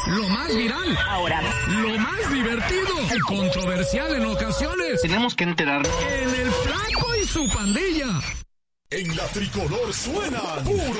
Lo más viral. Ahora. Lo más divertido. Y controversial en ocasiones. Tenemos que enterarnos. En el Flaco y su pandilla. En la Tricolor suenan puro